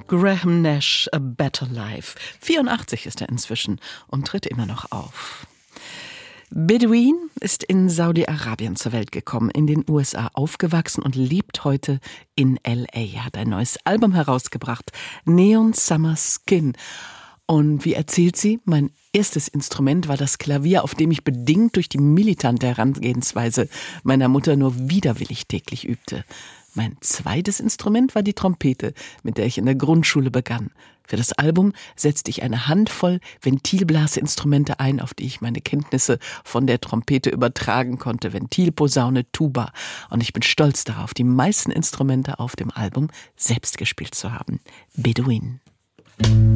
Graham Nash, A Better Life. 84 ist er inzwischen und tritt immer noch auf. Bedouin ist in Saudi-Arabien zur Welt gekommen, in den USA aufgewachsen und lebt heute in L.A. Hat ein neues Album herausgebracht, Neon Summer Skin. Und wie erzählt sie, mein erstes Instrument war das Klavier, auf dem ich bedingt durch die militante Herangehensweise meiner Mutter nur widerwillig täglich übte. Mein zweites Instrument war die Trompete, mit der ich in der Grundschule begann. Für das Album setzte ich eine Handvoll Ventilblasinstrumente ein, auf die ich meine Kenntnisse von der Trompete übertragen konnte. Ventil, Posaune, Tuba. Und ich bin stolz darauf, die meisten Instrumente auf dem Album selbst gespielt zu haben. Bedouin.